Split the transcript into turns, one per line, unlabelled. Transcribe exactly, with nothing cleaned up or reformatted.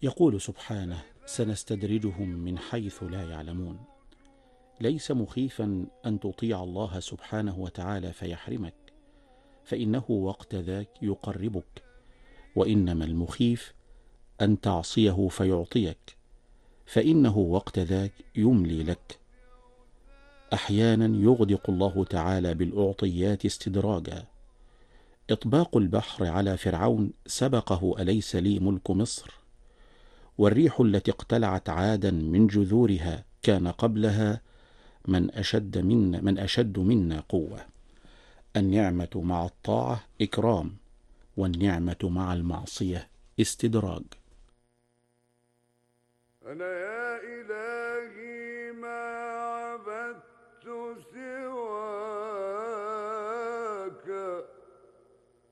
يقول سبحانه: سنستدرجهم من حيث لا يعلمون. ليس مخيفا أن تطيع الله سبحانه وتعالى فيحرمك، فإنه وقت ذاك يقربك، وإنما المخيف أن تعصيه فيعطيك، فإنه وقت ذاك يملي لك. أحيانا يغدق الله تعالى بالأعطيات استدراجا. إطباق البحر على فرعون سبقه: أليس لي ملك مصر؟ والريح التي اقتلعت عادا من جذورها كان قبلها من أشد منا, من أشد منا قوة. النعمة مع الطاعة إكرام، والنعمة مع المعصية استدراج.
أنا يا إلهي ما عبدت سوى